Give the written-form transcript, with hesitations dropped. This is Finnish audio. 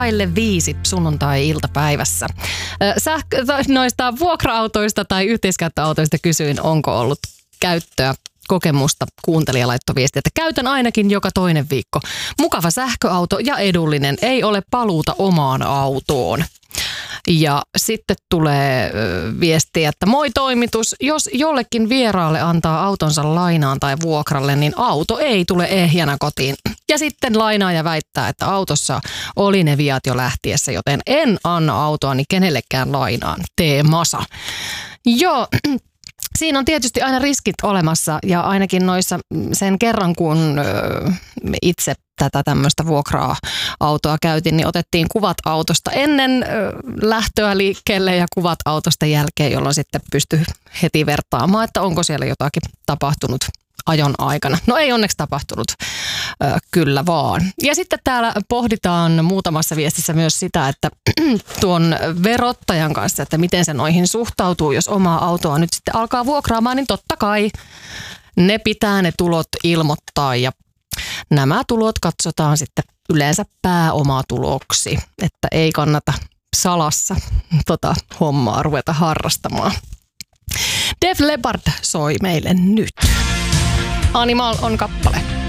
Vaille 5 sunnuntai-iltapäivässä. Noista vuokra-autoista tai yhteiskäyttöautoista kysyin, onko ollut käyttöä, kokemusta. Kuuntelija laittoi viestiä, että käytän ainakin joka toinen viikko. Mukava sähköauto ja edullinen, ei ole paluuta omaan autoon. Ja sitten tulee viestiä, että moi toimitus, jos jollekin vieraalle antaa autonsa lainaan tai vuokralle, niin auto ei tule ehjänä kotiin. Ja sitten lainaaja väittää, että autossa oli ne viat jo lähtiessä, joten en anna autoani kenellekään lainaan. Tee Masa. Joo. Siinä on tietysti aina riskit olemassa ja ainakin noissa sen kerran, kun itse tätä tämmöistä vuokraa-autoa käytin, niin otettiin kuvat autosta ennen lähtöä liikkeelle ja kuvat autosta jälkeen, jolloin sitten pystyi heti vertaamaan, että onko siellä jotakin tapahtunut ajon aikana. No ei onneksi tapahtunut, kyllä vaan. Ja sitten täällä pohditaan muutamassa viestissä myös sitä, että tuon verottajan kanssa, että miten se noihin suhtautuu, jos omaa autoa nyt sitten alkaa vuokraamaan, niin totta kai ne pitää ne tulot ilmoittaa ja nämä tulot katsotaan sitten yleensä pääomatuloksi, että ei kannata salassa hommaa ruveta harrastamaan. Def Leppard soi meille nyt. Animal on kappale.